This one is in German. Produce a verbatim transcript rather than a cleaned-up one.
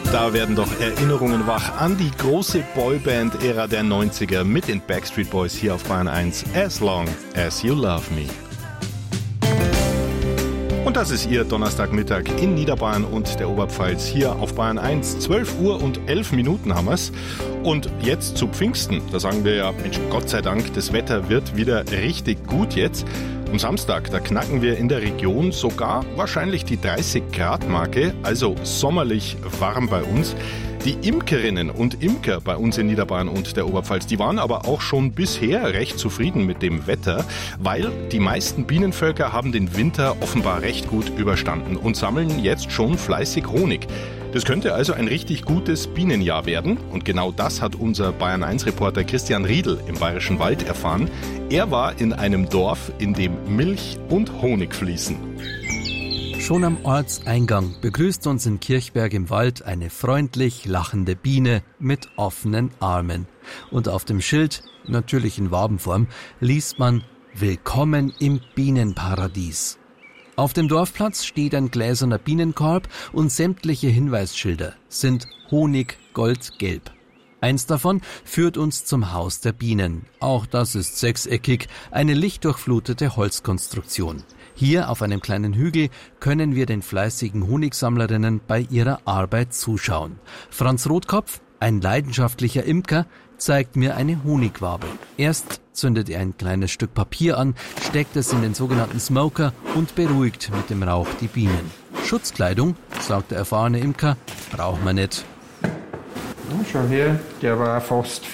Da werden doch Erinnerungen wach an die große Boyband-Ära der neunziger mit den Backstreet Boys hier auf Bayern eins. As long as you love me. Und das ist Ihr Donnerstagmittag in Niederbayern und der Oberpfalz hier auf Bayern eins. zwölf Uhr und elf Minuten haben wir's. Und jetzt zu Pfingsten. Da sagen wir ja, Mensch, Gott sei Dank, das Wetter wird wieder richtig gut jetzt. Am Samstag, da knacken wir in der Region sogar wahrscheinlich die dreißig Grad Marke, also sommerlich warm bei uns. Die Imkerinnen und Imker bei uns in Niederbayern und der Oberpfalz, die waren aber auch schon bisher recht zufrieden mit dem Wetter, weil die meisten Bienenvölker haben den Winter offenbar recht gut überstanden und sammeln jetzt schon fleißig Honig. Das könnte also ein richtig gutes Bienenjahr werden und genau das hat unser Bayern eins Reporter Christian Riedl im Bayerischen Wald erfahren. Er war in einem Dorf, in dem Milch und Honig fließen. Schon am Ortseingang begrüßt uns in Kirchberg im Wald eine freundlich lachende Biene mit offenen Armen. Und auf dem Schild, natürlich in Wabenform, liest man »Willkommen im Bienenparadies«. Auf dem Dorfplatz steht ein gläserner Bienenkorb und sämtliche Hinweisschilder sind Honig-goldgelb. Eins davon führt uns zum Haus der Bienen. Auch das ist sechseckig, eine lichtdurchflutete Holzkonstruktion. Hier auf einem kleinen Hügel können wir den fleißigen Honigsammlerinnen bei ihrer Arbeit zuschauen. Franz Rotkopf, ein leidenschaftlicher Imker, zeigt mir eine Honigwabe. Erst zündet er ein kleines Stück Papier an, steckt es in den sogenannten Smoker und beruhigt mit dem Rauch die Bienen. Schutzkleidung, sagt der erfahrene Imker, braucht man nicht. Schau hier, der war fast